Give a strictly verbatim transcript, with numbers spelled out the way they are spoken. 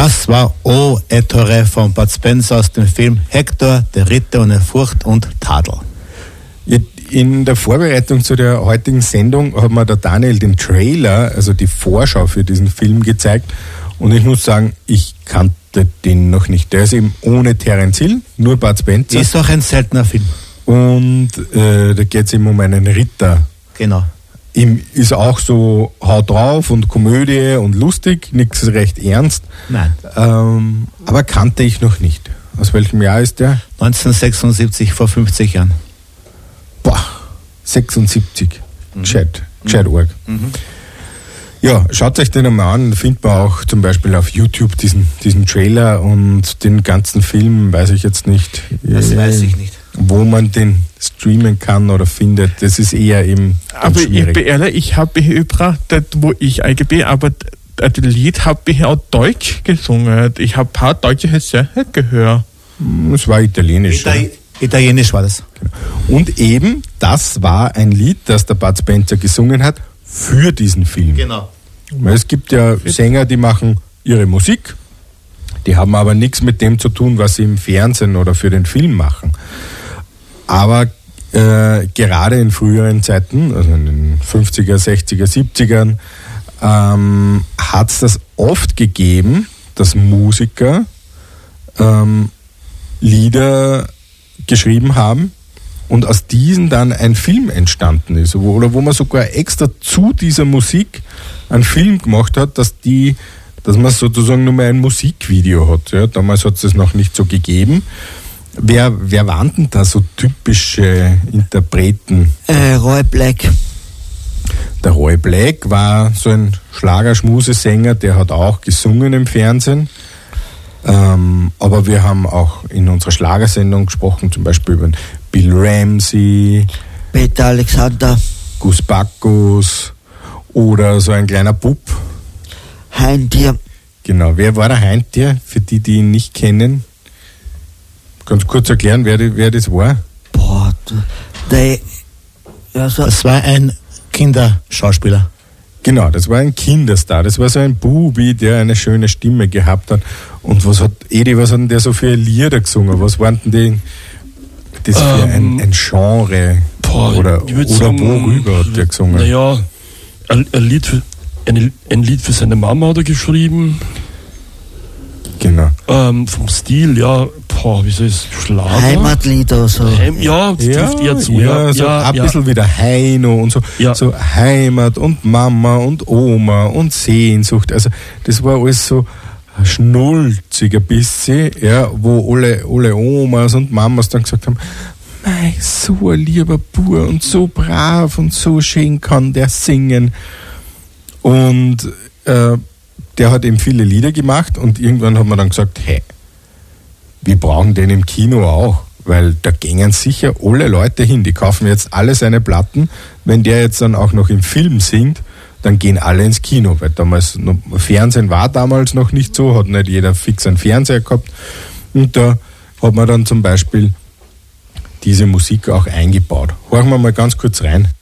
Das war O Ettore von Bud Spencer aus dem Film Hector, der Ritter ohne Furcht und Tadel. In der Vorbereitung zu der heutigen Sendung hat mir der Daniel den Trailer, also die Vorschau für diesen Film gezeigt. Und ich muss sagen, ich kannte den noch nicht. Der ist eben ohne Terence Hill, nur Bud Spencer. Ist auch ein seltener Film. Und äh, da geht es eben um einen Ritter. Genau. Ihm ist auch so haut drauf und Komödie und lustig, nichts recht ernst. Nein. Ähm, aber kannte ich noch nicht. Aus welchem Jahr ist der? neunzehnhundertsechsundsiebzig, vor fünfzig Jahren. Boah, sechsundsiebzig. Mhm. Gescheit, gescheit mhm. arg. Mhm. Ja, schaut euch den einmal an, findet man auch zum Beispiel auf YouTube diesen, diesen Trailer und den ganzen Film, weiß ich jetzt nicht. Das äh, weiß ich nicht. Wo man den streamen kann oder findet, das ist eher eben Aber schwierig. Ich bin ehrlich, ich habe gebracht, wo ich eingebe, aber das Lied habe ich auch Deutsch gesungen. Ich habe ein paar deutsche Hesse gehört. Es war italienisch. Itali- ja. Italienisch war das. Und eben, das war ein Lied, das der Bud Spencer gesungen hat für diesen Film. Genau. Weil es gibt ja Sänger, die machen ihre Musik, die haben aber nichts mit dem zu tun, was sie im Fernsehen oder für den Film machen. Aber äh, gerade in früheren Zeiten, also in den fünfziger, sechziger, siebzigern, ähm, hat es das oft gegeben, dass Musiker ähm, Lieder geschrieben haben und aus diesen dann ein Film entstanden ist, wo, oder wo man sogar extra zu dieser Musik einen Film gemacht hat, dass die, dass man sozusagen nur mal ein Musikvideo hat. Ja, damals hat es das noch nicht so gegeben. Wer, wer waren denn da so typische Interpreten? Äh, Roy Black. Der Roy Black war so ein Schlagerschmusesänger, der hat auch gesungen im Fernsehen. Ähm, aber wir haben auch in unserer Schlagersendung gesprochen, zum Beispiel über Bill Ramsey, Peter Alexander, Gus Bacchus oder so ein kleiner Bub. Heintier. Genau, wer war der Heintier, für die, die ihn nicht kennen? Kannst du kurz erklären, wer, wer das war? Boah, der, ja, so das war ein Kinderschauspieler. Genau, das war ein Kinderstar. Das war so ein Bubi, der eine schöne Stimme gehabt hat. Und was hat, Edi, was hat denn der so für Lieder gesungen? Was waren denn die, das für ähm, ein, ein Genre? Boah, oder ich würd oder sagen, worüber hat der gesungen? Naja, ein, ein, Lied für, ein, ein Lied für seine Mama hat er geschrieben. Genau. Ähm, vom Stil, ja, boah, wie soll ich es, Schlager? Heimatlieder, so. Heim, ja, das ja, trifft eher zu. Ja, Ja, so ja, ein ja. bisschen wie der Heino und so. Ja. So Heimat und Mama und Oma und Sehnsucht. Also das war alles so schnulzig ein bisschen, ja, wo alle, alle Omas und Mamas dann gesagt haben, mei, so ein lieber Bub und so brav und so schön kann der singen. Und äh, der hat eben viele Lieder gemacht und irgendwann hat man dann gesagt, hey, wir brauchen den im Kino auch, weil da gingen sicher alle Leute hin, die kaufen jetzt alle seine Platten. Wenn der jetzt dann auch noch im Film singt, dann gehen alle ins Kino, weil damals noch, Fernsehen war damals noch nicht so, hat nicht jeder fix einen Fernseher gehabt. Und da hat man dann zum Beispiel diese Musik auch eingebaut. Hören wir mal ganz kurz rein.